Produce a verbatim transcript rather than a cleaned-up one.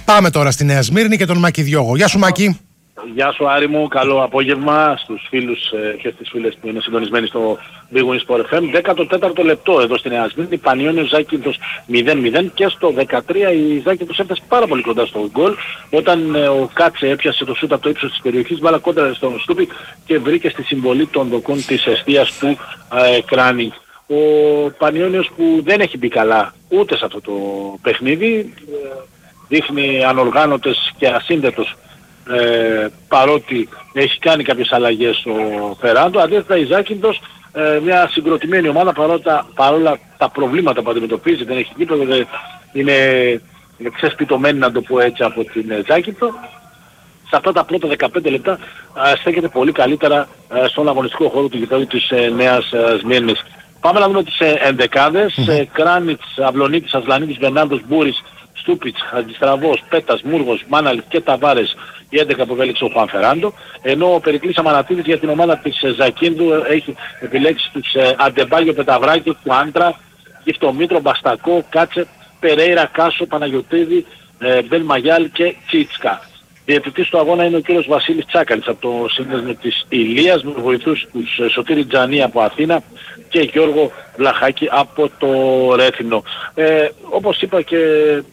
Πάμε τώρα στη Νέα Σμύρνη και τον Μάκη Διώγο. Γεια σου Μάκη. Γεια σου Άρη μου, καλό απόγευμα στους φίλους ε, και στις φίλες που είναι συντονισμένοι στο Big Win Sport εφ εμ. δέκατο τέταρτο λεπτό εδώ στη Νέα Σμύρνη, Πανιώνιος Ζάκυνθος μηδέν μηδέν και στο δεκατρία η Ζάκυνθος έφτασε πάρα πολύ κοντά στο γκολ όταν ε, ο Κάτσε έπιασε το σούτ από το ύψος της περιοχής, μπάλα κόντρα στον Στούπι και βρήκε στη συμβολή των δοκών της εστίας του ε, Κράνη. Ο Πανιώνιος που δεν έχει μπει καλά ούτε σε αυτό το παιχνίδι, ε, δείχνει ανοργάνωτες και ασύνδετος Ε, παρότι έχει κάνει κάποιες αλλαγές στο Φεράντο. Αντίθετα η Ζάκυνθος, ε, μια συγκροτημένη ομάδα παρότα, παρόλα τα προβλήματα που αντιμετωπίζει, δεν έχει γήπεδο, δεν είναι ξεσπιτωμένη να το πω έτσι από την ε, Ζάκυνθο. Σε αυτά τα πρώτα δεκαπέντε λεπτά ε, στέκεται πολύ καλύτερα ε, στον αγωνιστικό χώρο του γηπέδου της ε, Νέας ε, Σμύρνης. Πάμε να δούμε τις ε, ενδεκάδες. Mm-hmm. ε, Κράνιτς, Αυλονίτης, Ασλανίδης, Μπερνάρντος, Μπούρης, Στούπιτς, Χατζηστραβός, Πέτας, Μούργος, Μάναλης και Ταβάρες, η έντεκα που επέλεξε ο Χουάν Φεράντο, ενώ ο Περικλής Αμανατίδης για την ομάδα της Ζακίνθου έχει επιλέξει τους ε, Αντεμπάγιο, Πεταβράκη, Κουάντρα, Γιφτομήτρο, Μπαστακό, Κάτσε, Περέιρα, Κάσο, Παναγιωτίδη, ε, Μπεν Μαγιάλ και Τσίτσκα. Διαιτητής του αγώνα είναι ο κύριος Βασίλης Τσάκαλης από το σύνδεσμο της Ηλίας, με βοηθούς τους ε, Σωτήρη Τζανή από Αθήνα και Γιώργο Βλαχάκη από το Ρέθυμνο. Ε, όπως είπα και